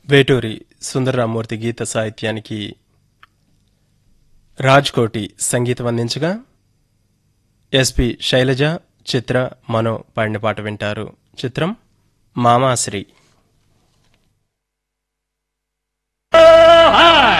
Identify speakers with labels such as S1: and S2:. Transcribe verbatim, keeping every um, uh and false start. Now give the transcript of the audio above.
S1: వేటూరి సుందరరామూర్తి గీత సాహిత్యానికి రాజ్కోటి సంగీతం అందించగా ఎస్పి శైలజ, చిత్ర, మనో పాడిన పాట వింటారు. చిత్రం మామాశ్రీ.